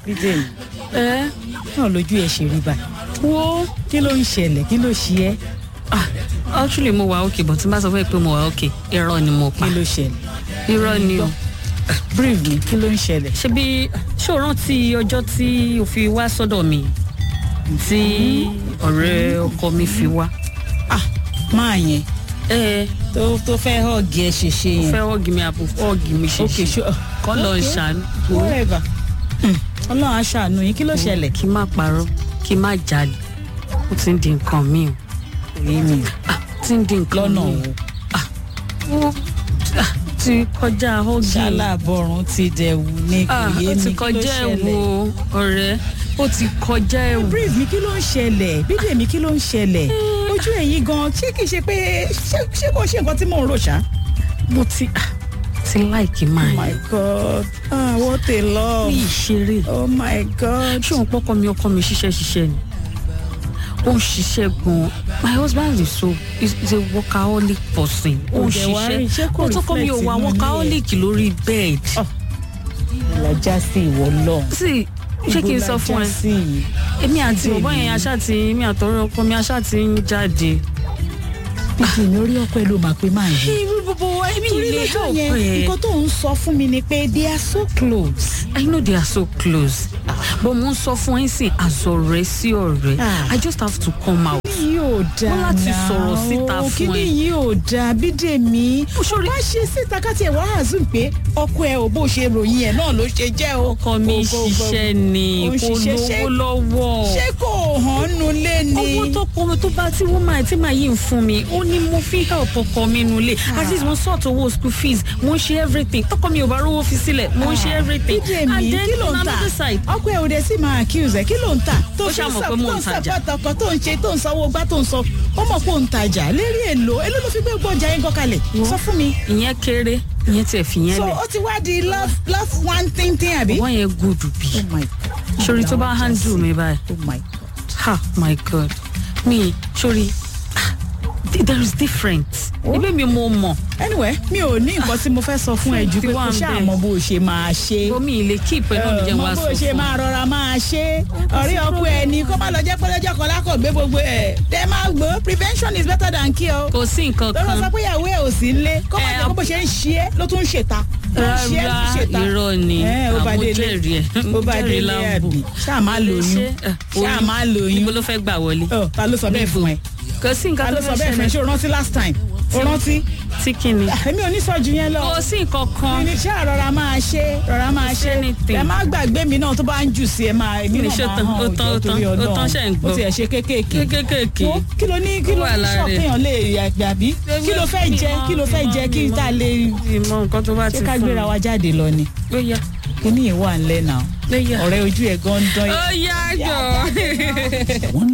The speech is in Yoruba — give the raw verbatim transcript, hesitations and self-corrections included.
bídèmí ẹ náà lójú ẹ ṣe rí báyìí wo kí ló ń ṣẹlẹ̀ kí ló ṣe ẹ́ ah actually mo wà okay but tí n bá sọ fún ẹ pé mo wà okay irọ́ ni mo pa kí ló ṣẹlẹ̀ irọ́ ni o brief mi kí ló ń ṣẹlẹ̀. ṣebí ṣé o rántí ọjọ́ tí o fi wá sọ́dọ̀ mi tí ọ̀rẹ́ ọkọ mi fi wá. ah máa yẹn ẹ tó tó fẹ́ họ́ọ̀gì ẹ ṣe ṣe yẹn. fẹ́ họ́ọ̀gì mi àbò họ́ọ̀gì mi ṣe okay ṣe sure kọ́ lọ ṣàánú. whatever Hmm, ọlọ́run á ṣàánú yín kí ló ṣẹlẹ̀. kí n má parọ́ kí n má jalè ó ti ń di nǹkan mi o. èyí mi ah ti ń di nǹkan lọ́nà mi wo. ah ó ah, ti kọjá họ́ọ̀gì. ṣáláàbọ̀rún ti dẹ̀wù ní kò ah yé ó mi ti kí ló kọjá ẹ̀wò ṣẹlẹ̀. ọ̀rẹ́ ó ti kọjá ẹ̀wò. brief mi kí ló ń ṣẹlẹ̀ bídèmí kí ló ń ṣẹlẹ̀ ojú èyí gan ṣé kìí ṣe pé ṣé ṣé kò ṣe nǹkan tí mò ń rò ṣá. mo ti ah ti láìkí máa oh my yẹn god ah what a love ní ìṣeré. oh my god. ṣé òun pọ́kọ mi ọkọ mi ṣiṣẹ́ ṣiṣẹ́ ni ó ń ṣiṣẹ́ gan-an my husband is so is, is a workaholic person ó ń Ǹjẹ́ wàá rí, ṣé ṣiṣẹ́ kò ó tọ́kọ mi ò reflect wà inú ilé ẹ̀? workaholic lórí bed. Oh. ìlàjà sí ìwọ lọ. sí ṣé kí n sọ fún ẹ sí i. èmi àti Bídèmí. bọ̀bọ́ yẹn aṣáà ti èmi àtọ̀rẹ́ ọkọ mi aṣáà ti ń jáde. bídèmí orí ọkọ ẹ ló máa pé máa yẹ. irú gbogbo wa èmi torí ilé lọ́jọ́ help yẹn ẹ. nǹkan tó ń sọ fún mi ni pé they are so close. I know they are so close but mo ń sọ fún ẹ sìn àzọ̀rẹ́ sí ọ̀rẹ́ Ah. I just have to come out. kíní yìí ò dáa Wọ́n láti sọ̀rọ̀ síta náà. fún kíní ẹ. yìí ò dáa bídèmí. Ó ṣòrí- bá ṣe síta ká tiẹ̀ wá àzùn pé ọkọ ẹ ò bó ṣe ròyìn ẹ̀ náà ló ṣe jẹ́ o. ọkọ mi Kò- kò- kò- ṣiṣẹ́ ni ó ń kò ṣiṣẹ́, ṣé- lówó lọ́wọ́. ṣé kò hàn nù lé ni. owó tó pọ̀ tó bá tí wọ́n máa tí máa yí ń fún mi ó ní mo fi help ọkọ mi nulẹ̀ at least mo sort owó school fees mo ń ṣe everything tọkọ mi ò bá rówó fi sílẹ̀ mo ń ṣe everything bídèmí and then kí ló on ń tà another side ọkọ ẹ ò dé sí máa accuse ẹ kí ló ń tà tó Ó fi ń ṣàmọ̀ sọ pé mò ń tó ń tajà. support ọkọ tó ń ṣe tó ń sanwó gbá tó ń sọ ó mọ̀ pé ó ń tajà lérí èlò èlò ló fi gbé gbọ́jà yín gọ́kalẹ̀ sọ fún mi. ìyẹn kéré ìyẹn tiẹ̀ fi yẹn so lẹ̀ ó ti wá di love love one thing thing àbí. wọ́n yẹn gùdù bí oh my god. sori tó bá handle mi báyìí oh my god. ha my god mi sori ah, there is difference ebe mi mo mọ̀ anyway mi ò ní nǹkan tí mo fẹ́ sọ fún ẹ ju Ti pé wà kó ń ṣáà bẹ̀. mọ bó o ṣe máa ṣe. omi ilé keep ẹ náà mi jẹ́ mọ wá bó sọ o ṣe fún máa rọra máa ṣe ọ̀rẹ́ ọkọ ẹ ní kó má lọ jẹ́ pẹ́lẹ́jọ́ kan lákọ̀ gbé gbogbo ẹ̀ tẹ́ máa gbọ́ prevention is better than cure. kò sí nǹkan lọ́wọ́ sọ kan pé ìyàwó ẹ̀ ò sí nlé kó má Ẹ, jẹ́ kó bó ṣe ń ṣe é ló tún ń ṣèta. ló ń ṣe é ló ń rárá ṣèta. irọ́ ni Ẹ, ó bá délé. àmójẹ́rìí ẹ̀ ó bá jẹ́rìí délé láàbù. àbí ṣáà má lóyún ṣáà má lóyún. níbo ló fẹ́ gbà wọlé. Ọ, ta ló sọ bẹ́ẹ̀ fún ẹ kò sí ta nǹkan ló tó sọ fẹ́ bẹ́ẹ̀ fún ẹ ṣẹlẹ̀ ṣé o rántí last time o rántí. tí kìíní. èmi ò ní sọ ju yẹn lọ. kò sí nǹkan kan ní ṣáà rọra máa ṣe rọra máa ṣe anything. ẹ má gbàgbé mi náà tó bá ń jù sí ẹ máa èmi Ní náà ṣe máa tán, hàn ó tán, ó òjò tán, torí ó Ọlọ́run tán, ṣe ń gbọ́. ó tiẹ̀ ṣe kéékèèké kékèké. Wo, kí ló ní kí ló Ó wà ní lára ẹ̀. ṣọ́ọ̀kéèyàn lè àbí kí ló fẹ́ jẹ kí ló fẹ́ jẹ kí tá a lè ìmọ̀ nǹkan tó bá ti ṣe ká fún gbéra wa jáde lọ ni ó yá kí ní ìwà ńlẹ̀ náà ó yá ọ̀rẹ́ ojú ẹ̀ gan ń dán ó yá jọ.